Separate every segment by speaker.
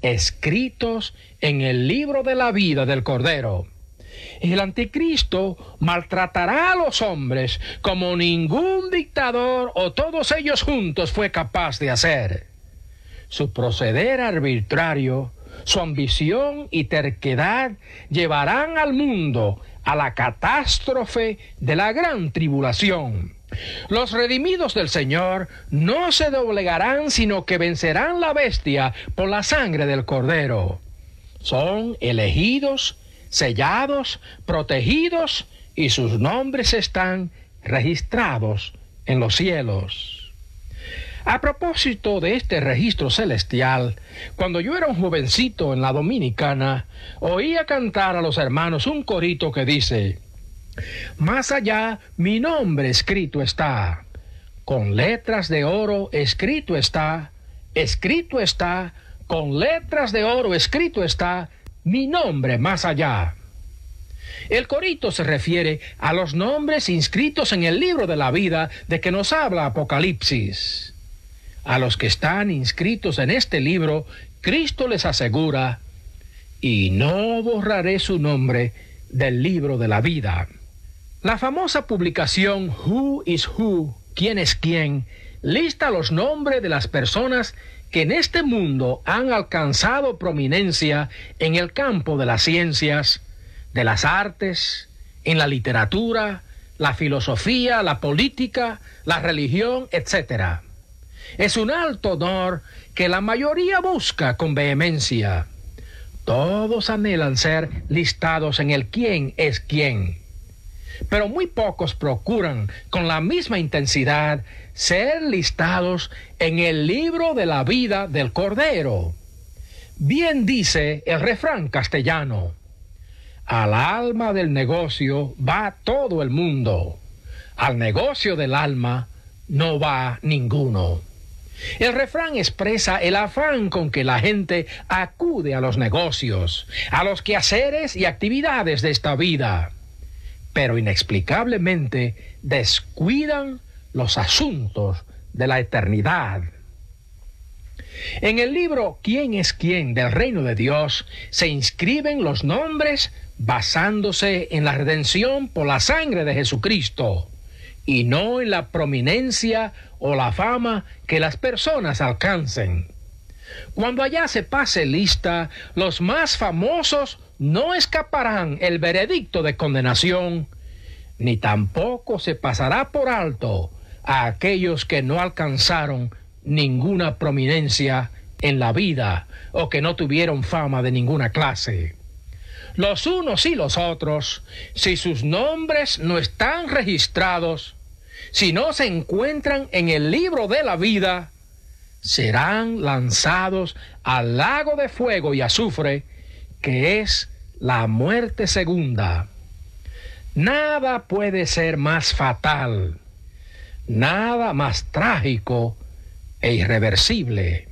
Speaker 1: escritos en el libro de la vida del Cordero. El anticristo maltratará a los hombres como ningún dictador o todos ellos juntos fue capaz de hacer. Su proceder arbitrario, su ambición y terquedad llevarán al mundo a la catástrofe de la gran tribulación. Los redimidos del Señor no se doblegarán, sino que vencerán la bestia por la sangre del Cordero. Son elegidos, sellados, protegidos, y sus nombres están registrados en los cielos. A propósito de este registro celestial, cuando yo era un jovencito en la Dominicana, oía cantar a los hermanos un corito que dice: más allá mi nombre escrito está, con letras de oro escrito está, con letras de oro escrito está, mi nombre más allá. El corito se refiere a los nombres inscritos en el libro de la vida de que nos habla Apocalipsis. A los que están inscritos en este libro, Cristo les asegura: y no borraré su nombre del libro de la vida. La famosa publicación Who is Who, ¿Quién es quién?, lista los nombres de las personas que en este mundo han alcanzado prominencia en el campo de las ciencias, de las artes, en la literatura, la filosofía, la política, la religión, etc. Es un alto honor que la mayoría busca con vehemencia. Todos anhelan ser listados en el quién es quién, pero muy pocos procuran con la misma intensidad ser listados en el libro de la vida del Cordero. Bien dice el refrán castellano: al alma del negocio va todo el mundo, al negocio del alma no va ninguno. El refrán expresa el afán con que la gente acude a los negocios, a los quehaceres y actividades de esta vida, pero inexplicablemente descuidan los asuntos de la eternidad. En el libro ¿Quién es quién? Del reino de Dios se inscriben los nombres basándose en la redención por la sangre de Jesucristo, y no en la prominencia o la fama que las personas alcancen. Cuando allá se pase lista, los más famosos no escaparán el veredicto de condenación, ni tampoco se pasará por alto a aquellos que no alcanzaron ninguna prominencia en la vida o que no tuvieron fama de ninguna clase. Los unos y los otros, si sus nombres no están registrados, si no se encuentran en el libro de la vida, serán lanzados al lago de fuego y azufre, que es la muerte segunda. Nada puede ser más fatal, nada más trágico e irreversible.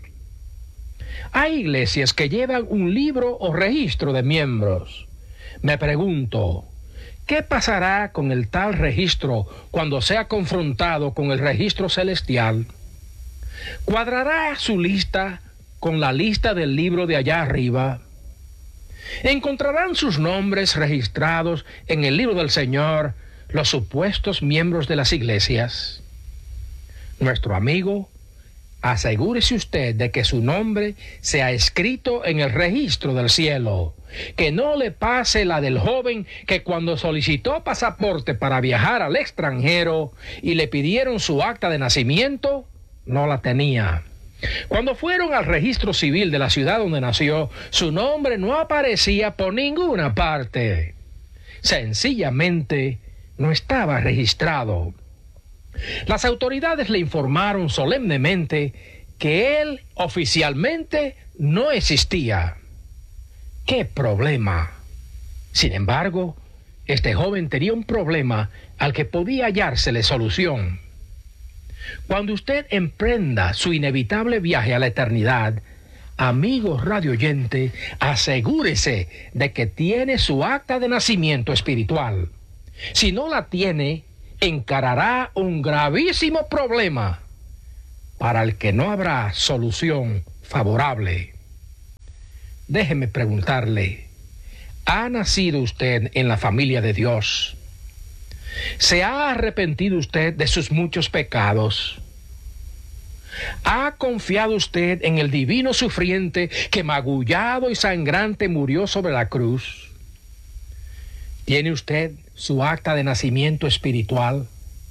Speaker 1: Hay iglesias que llevan un libro o registro de miembros. Me pregunto, ¿qué pasará con el tal registro cuando sea confrontado con el registro celestial? ¿Cuadrará su lista con la lista del libro de allá arriba? ¿Encontrarán sus nombres registrados en el libro del Señor los supuestos miembros de las iglesias? Nuestro amigo, asegúrese usted de que su nombre sea escrito en el registro del cielo, que no le pase la del joven que cuando solicitó pasaporte para viajar al extranjero y le pidieron su acta de nacimiento, no la tenía. Cuando fueron al registro civil de la ciudad donde nació, su nombre no aparecía por ninguna parte. Sencillamente no estaba registrado. Las autoridades le informaron solemnemente que él oficialmente no existía. ¡Qué problema! Sin embargo, este joven tenía un problema al que podía hallársele solución. Cuando usted emprenda su inevitable viaje a la eternidad, amigo radioyente, asegúrese de que tiene su acta de nacimiento espiritual. Si no la tiene, encarará un gravísimo problema para el que no habrá solución favorable. déjeme preguntarle, ¿ha nacido usted en la familia de Dios? ¿Se ha arrepentido usted de sus muchos pecados? ¿Ha confiado usted en el divino sufriente que magullado y sangrante murió sobre la cruz? ¿Tiene usted su acta de nacimiento espiritual?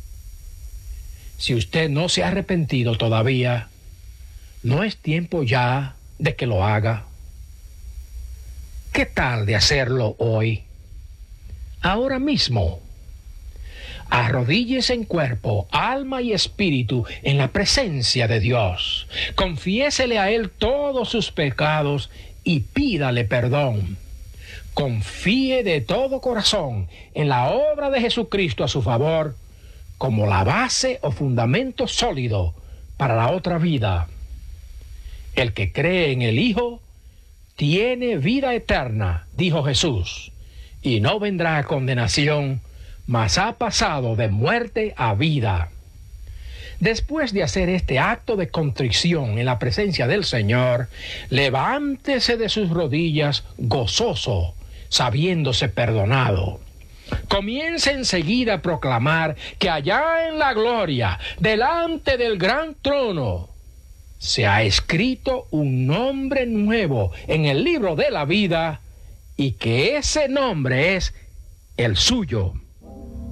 Speaker 1: Si usted no se ha arrepentido todavía, ¿no es tiempo ya de que lo haga? ¿Qué tal de hacerlo hoy? Ahora mismo. Arrodíllese en cuerpo, alma y espíritu en la presencia de Dios. Confiésele a Él todos sus pecados y pídale perdón. Confíe de todo corazón en la obra de Jesucristo a su favor como la base o fundamento sólido para la otra vida. El que cree en el Hijo tiene vida eterna, dijo Jesús, y no vendrá a condenación, mas ha pasado de muerte a vida. Después de hacer este acto de contrición en la presencia del Señor, levántese de sus rodillas gozoso, sabiéndose perdonado. Comience enseguida a proclamar que allá en la gloria, delante del gran trono, se ha escrito un nombre nuevo en el libro de la vida y que ese nombre es el suyo.